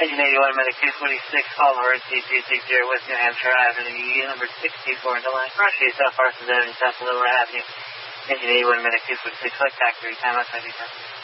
Engine 81, Medic 246, call emergency 260 West New Hampshire Avenue, number 64 in the line. Roger, South Parsons Avenue, South Lower Avenue. Engine 81, Medic 246, select factory, time outside your time.